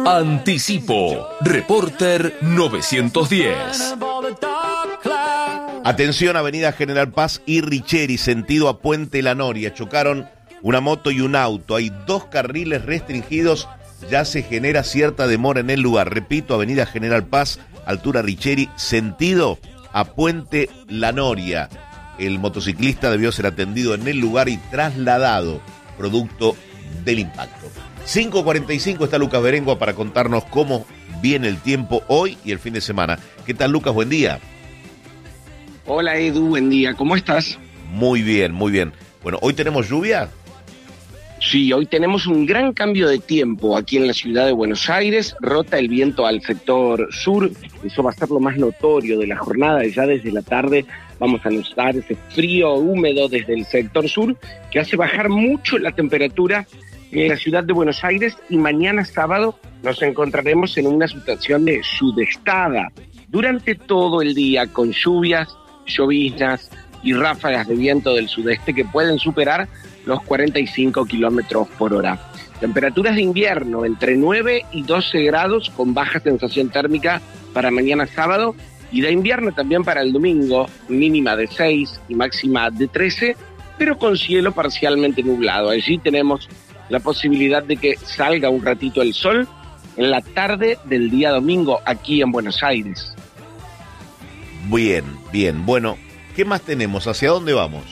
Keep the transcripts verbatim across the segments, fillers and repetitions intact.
Anticipo, Reporter novecientos diez. Atención, Avenida General Paz y Richeri, sentido a Puente La Noria. Chocaron una moto y un auto. Hay dos carriles restringidos. Ya se genera cierta demora en el lugar. Repito, Avenida General Paz, altura Richeri, sentido a Puente La Noria. El motociclista debió ser atendido en el lugar y trasladado, producto del impacto. cinco cuarenta y cinco está Lucas Berengua para contarnos cómo viene el tiempo hoy y el fin de semana. ¿Qué tal, Lucas? Buen día. Hola, Edu, buen día. ¿Cómo estás? Muy bien, muy bien. Bueno, ¿hoy tenemos lluvia? Sí, hoy tenemos un gran cambio de tiempo aquí en la ciudad de Buenos Aires. Rota el viento al sector sur. Eso va a ser lo más notorio de la jornada. Ya desde la tarde vamos a notar ese frío húmedo desde el sector sur que hace bajar mucho la temperatura en la ciudad de Buenos Aires, y mañana sábado nos encontraremos en una situación de sudestada durante todo el día, con lluvias, lloviznas y ráfagas de viento del sudeste que pueden superar los cuarenta y cinco kilómetros por hora. Temperaturas de invierno entre nueve y doce grados, con baja sensación térmica para mañana sábado, y de invierno también para el domingo, mínima de seis y máxima de trece, pero con cielo parcialmente nublado. Allí tenemos la posibilidad de que salga un ratito el sol en la tarde del día domingo aquí en Buenos Aires. Bien, bien. Bueno, ¿qué más tenemos? ¿Hacia dónde vamos?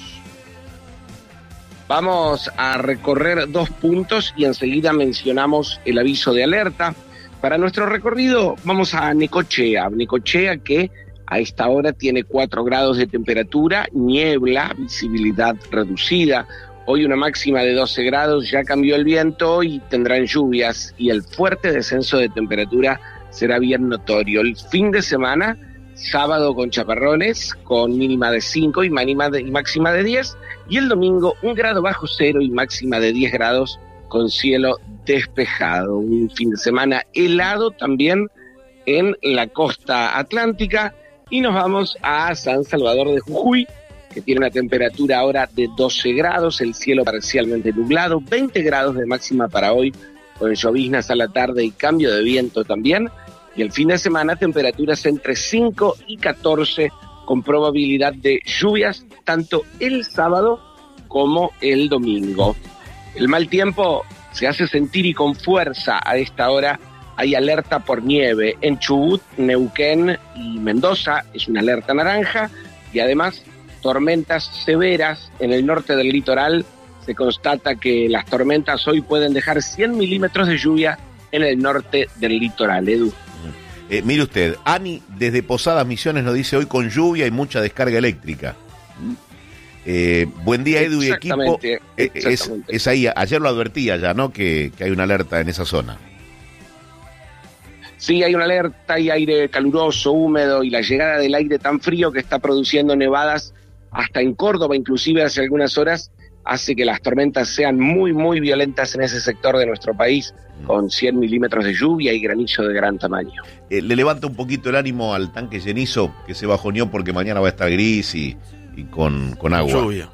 Vamos a recorrer dos puntos y enseguida mencionamos el aviso de alerta. Para nuestro recorrido vamos a Necochea, Necochea que a esta hora tiene cuatro grados de temperatura, niebla, visibilidad reducida. Hoy una máxima de doce grados, ya cambió el viento y tendrán lluvias, y el fuerte descenso de temperatura será bien notorio. El fin de semana, sábado con chaparrones, con mínima de cinco y, mínima de, y máxima de diez, y el domingo un grado bajo cero y máxima de diez grados con cielo despejado. Un fin de semana helado también en la costa atlántica, y nos vamos a San Salvador de Jujuy, que tiene una temperatura ahora de doce grados, el cielo parcialmente nublado, veinte grados de máxima para hoy, con lloviznas a la tarde y cambio de viento también, y el fin de semana temperaturas entre cinco y catorce, con probabilidad de lluvias tanto el sábado como el domingo. El mal tiempo se hace sentir y con fuerza a esta hora. Hay alerta por nieve en Chubut, Neuquén y Mendoza, es una alerta naranja, y además tormentas severas en el norte del litoral. Se constata que las tormentas hoy pueden dejar cien milímetros de lluvia en el norte del litoral. Edu. Eh, mire usted, Ani desde Posadas Misiones nos dice hoy con lluvia y mucha descarga eléctrica. Eh, buen día, Edu y equipo. Eh, es, es ahí, ayer lo advertía ya, ¿no? Que, que hay una alerta en esa zona. Sí, hay una alerta, hay aire caluroso, húmedo, y la llegada del aire tan frío que está produciendo nevadas hasta en Córdoba, inclusive hace algunas horas, hace que las tormentas sean muy, muy violentas en ese sector de nuestro país, con cien milímetros de lluvia y granizo de gran tamaño. Eh, le levanta un poquito el ánimo al tanque llenizo, que se bajoneó porque mañana va a estar gris y, y con, con agua. Lluvia.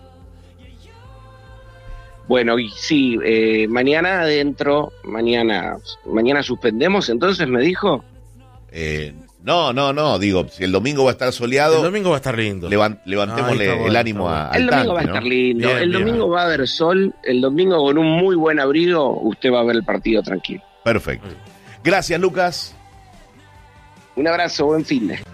Bueno, y sí, eh, mañana adentro, mañana, mañana suspendemos, entonces me dijo. Eh, no, no, no, digo, si el domingo va a estar soleado. El domingo va a estar lindo. Levant, levantémosle Ay, bueno, el ánimo a, al El domingo tanque, va a estar ¿no? lindo, Bien, el bien. domingo va a haber sol, el domingo con un muy buen abrigo, usted va a ver el partido tranquilo. Perfecto. Gracias, Lucas. Un abrazo, buen fin de.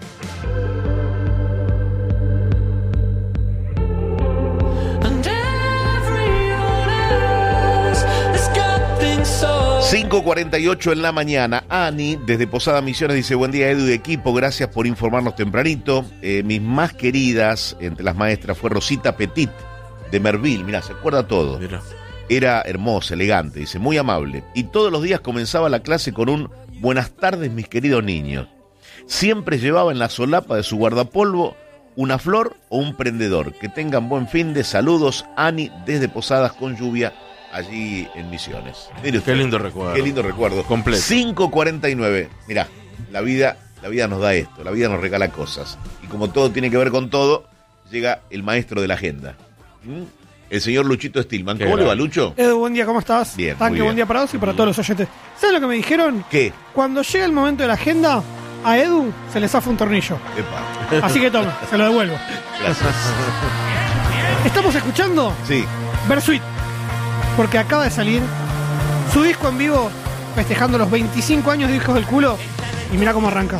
cinco cuarenta y ocho en la mañana. Ani, desde Posada Misiones, dice: buen día, Edu y equipo, gracias por informarnos tempranito. Eh, mis más queridas entre las maestras fue Rosita Petit, de Merville. Mirá, se acuerda todo. Mira. Era hermosa, elegante, dice, muy amable. Y todos los días comenzaba la clase con un buenas tardes, mis queridos niños. Siempre llevaba en la solapa de su guardapolvo una flor o un prendedor. Que tengan buen fin de saludos, Ani, desde Posadas con lluvia, allí en Misiones. Mire usted, qué lindo recuerdo. Qué lindo recuerdo. Completo. cinco cuarenta y nueve. Mirá, la vida, la vida nos da esto, la vida nos regala cosas. Y como todo tiene que ver con todo, llega el maestro de la agenda. ¿Mm? el señor Luchito Stillman. Qué ¿Cómo le va, grande. Lucho? Edu, buen día, ¿cómo estás? Bien, Tanque, muy bien. buen día para vos y para todos los oyentes. ¿Sabes lo que me dijeron? ¿Qué? Cuando llega el momento de la agenda, a Edu se le zafa un tornillo. Epa. Así que toma, se lo devuelvo. Gracias. Estamos escuchando Sí. Bersuit, porque acaba de salir su disco en vivo festejando los veinticinco años de Hijos del Culo. Y mira cómo arranca.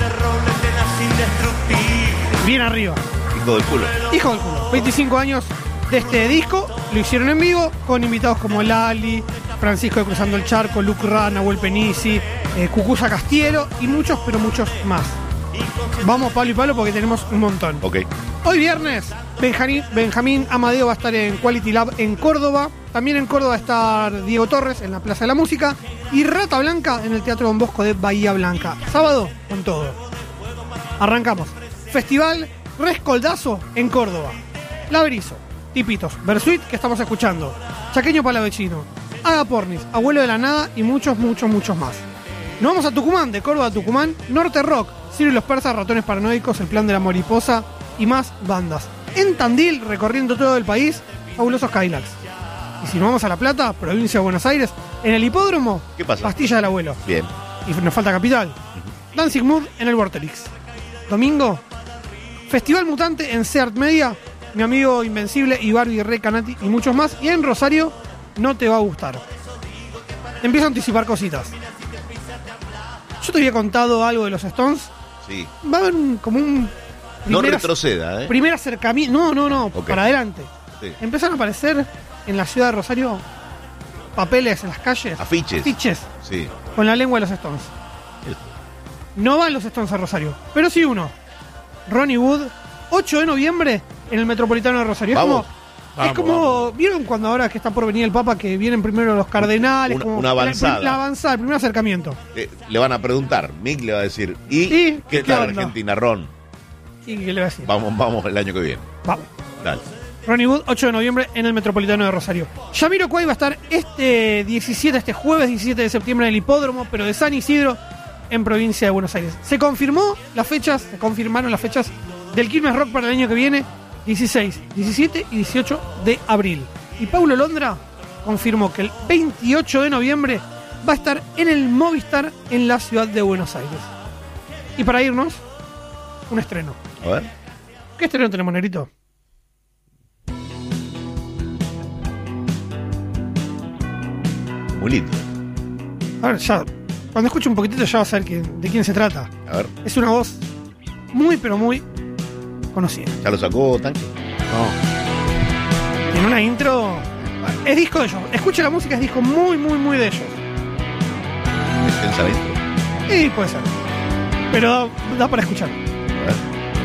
Bien arriba. Hijo del culo. Hijo del Culo. veinticinco años de este disco. Lo hicieron en vivo con invitados como Lali, Francisco de Cruzando el Charco, Luc Ra, Nahuel Penisi, eh, Cucuza Castiero y muchos, pero muchos más. Vamos palo y palo porque tenemos un montón. Ok. Hoy viernes, Benjamín, Benjamín Amadeo va a estar en Quality Lab en Córdoba. También en Córdoba va a estar Diego Torres en la Plaza de la Música. Y Rata Blanca en el Teatro Don Bosco de Bahía Blanca. Sábado, con todo. Arrancamos. Festival Rescoldazo en Córdoba. Laberizo, Tipitos, Bersuit, que estamos escuchando. Chaqueño Palavecino, Aga Pornis, Abuelo de la Nada y muchos, muchos, muchos más. Nos vamos a Tucumán, de Córdoba a Tucumán, Norte Rock, Ciro y los Persas, Ratones Paranoicos, El Plan de la Mariposa y más bandas. En Tandil, recorriendo todo el país, Fabulosos Cadillacs. Y si nos vamos a La Plata, provincia de Buenos Aires, en el hipódromo, ¿Qué pasa? Pastilla del Abuelo. Bien. Y nos falta Capital. Dancing Mood en el Vorterix. Domingo, Festival Mutante en Seart Media, mi amigo Invencible y Barbie Re Canati y muchos más. Y en Rosario, No Te Va a Gustar. Empiezo a anticipar cositas. Yo te había contado algo de los Stones. Sí. Va a haber un- como un... No primer ac- retroceda, ¿eh? Primer acercamiento. No, no, no. Ok. Para adelante. Sí. Empezaron a aparecer en la ciudad de Rosario papeles en las calles. Afiches. Afiches Sí. con la lengua de los Stones. No van los Stones a Rosario, pero sí uno. Ronnie Wood, ocho de noviembre en el Metropolitano de Rosario. Es Vamos. como, Vamos, es como ¿vieron cuando ahora que está por venir el Papa que vienen primero los cardenales? Una- como una avanzada. La, la avanzada, el primer acercamiento. Eh, le van a preguntar. Mick le va a decir. ¿Y, ¿Y qué qué tal onda? Argentina, Ron? ¿Y qué le va a decir? Vamos, vamos el año que viene. Vamos. Dale. Ronnie Wood, ocho de noviembre en el Metropolitano de Rosario. Jamiroquai va a estar este diecisiete, este jueves diecisiete de septiembre en el hipódromo, pero de San Isidro, en provincia de Buenos Aires. Se confirmó las fechas, se confirmaron las fechas del Quilmes Rock para el año que viene, dieciséis, diecisiete y dieciocho de abril. Y Paulo Londra confirmó que el veintiocho de noviembre va a estar en el Movistar en la ciudad de Buenos Aires. Y para irnos, un estreno. A ver. ¿Qué estreno tenemos, Negrito? Muy lindo. A ver, ya, cuando escuche un poquitito ya vas a ver que- de quién se trata. A ver. Es una voz muy, pero muy conocida. ¿Ya lo sacó, Tanque? En una intro, es disco de ellos. Escuche la música, es disco muy, muy, muy de ellos. Extensa la intro. Y puede ser. Pero da, da para escuchar. A ver.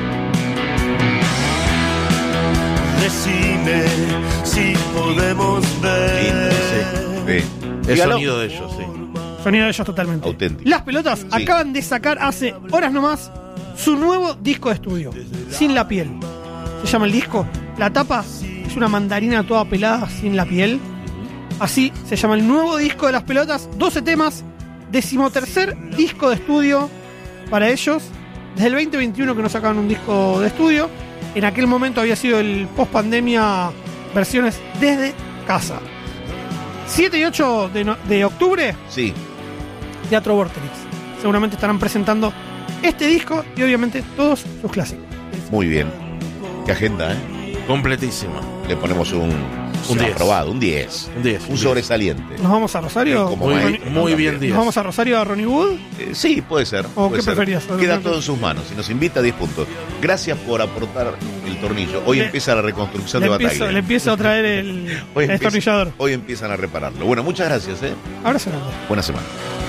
Decime si podemos ver. Sí. El Dígalo. sonido de ellos, sí. Sonido de ellos totalmente. Auténtico. Las Pelotas Sí. acaban de sacar hace horas nomás su nuevo disco de estudio, Sin la Piel. Se llama el disco. La tapa es una mandarina toda pelada sin la piel. Así se llama el nuevo disco de Las Pelotas. doce temas, decimotercer disco de estudio para ellos. Desde el veinte veintiuno que no sacaban un disco de estudio. En aquel momento había sido el post pandemia, versiones desde casa. siete y ocho de, no- de octubre, Sí. Teatro Vorterix. Seguramente estarán presentando este disco y obviamente todos sus clásicos. Muy bien. Qué agenda, ¿eh? Completísima. Le ponemos un, Un diez. aprobado, un diez. Un diez, Un un sobresaliente. ¿Nos vamos a Rosario? Como Muy, Ronnie- muy bien, ¿Nos diez. vamos a Rosario a Ronnie Wood? Eh, sí, puede ser. ¿O puede qué ser. preferías? Queda todo en sus manos. Si nos invita, diez puntos. Gracias por aportar el tornillo. Hoy Le- empieza la reconstrucción Le de empiezo, Bataglia. le empiezo a traer el, Hoy el empieza- destornillador. Hoy empiezan a repararlo. Bueno, muchas gracias, ¿eh? Abrazo grande. Buena semana.